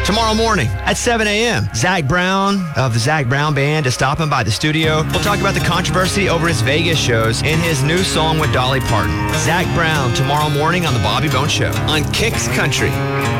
tomorrow morning at 7 a.m. Zach Brown of the Zach Brown Band is stopping by the studio. We'll talk about the controversy over his Vegas shows and his new song with Dolly Parton. Zach Brown tomorrow morning on The Bobby Bones Show on Kicks Country.